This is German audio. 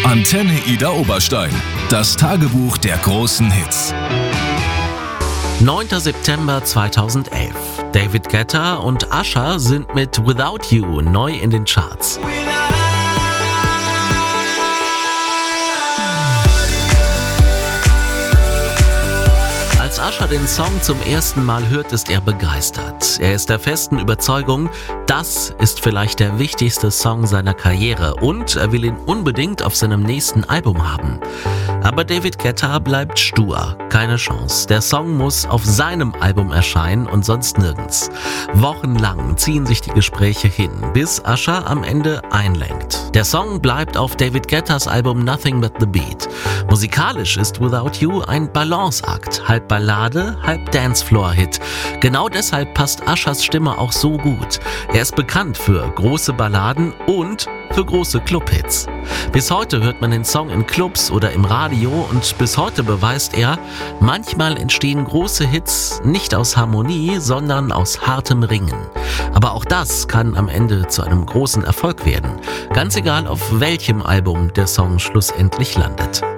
Antenne Ida Oberstein. Das Tagebuch der großen Hits. 9. September 2011. David Guetta und Usher sind mit Without You neu in den Charts. Als Usher den Song zum ersten Mal hört, ist er begeistert. Er ist der festen Überzeugung, das ist vielleicht der wichtigste Song seiner Karriere und er will ihn unbedingt auf seinem nächsten Album haben. Aber David Guetta bleibt stur. Keine Chance. Der Song muss auf seinem Album erscheinen und sonst nirgends. Wochenlang ziehen sich die Gespräche hin, bis Usher am Ende einlenkt. Der Song bleibt auf David Guettas Album Nothing But The Beat. Musikalisch ist Without You ein Balanceakt. Halb Ballade, halb Dancefloor-Hit. Genau deshalb passt Ushers Stimme auch so gut. Er ist bekannt für große Balladen und für große Clubhits. Bis heute hört man den Song in Clubs oder im Radio und bis heute beweist er, manchmal entstehen große Hits nicht aus Harmonie, sondern aus hartem Ringen. Aber auch das kann am Ende zu einem großen Erfolg werden. Ganz egal, auf welchem Album der Song schlussendlich landet.